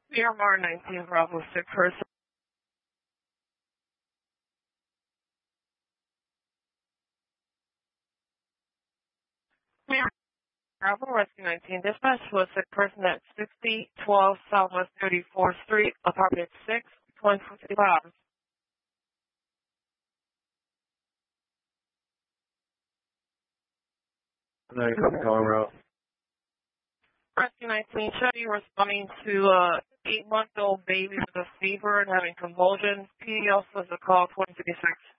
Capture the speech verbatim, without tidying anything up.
Miramar nineteen Bravo six person. Miramar Bravo Rescue nineteen. Dispatch was a person at sixty twelve Southwest thirty-fourth Street, apartment six, one fifty-five. No, you're from Colorado. Rescue nineteen, Shuddy responding to a eight-month-old baby with a fever and having convulsions. P D L says a call twenty fifty-six.